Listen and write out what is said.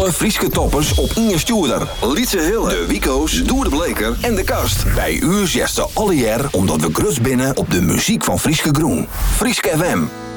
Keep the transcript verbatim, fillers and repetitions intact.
Alle Frieske toppers op Inge Stoerder. Lietse Hille, de Wico's, Doer de Bleker en de Kast. Bij u zesde alle jaar omdat we grutst binnen op de muziek van Frieske Groen. Frieske F M.